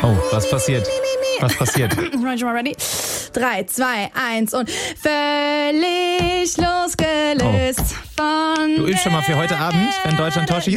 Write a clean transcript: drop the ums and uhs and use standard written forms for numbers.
Oh, was passiert? Was passiert? Schon mal ready? 3, 2, 1 und völlig losgelöst von. Du übst schon mal für heute Abend, wenn Deutschland Tor schießt?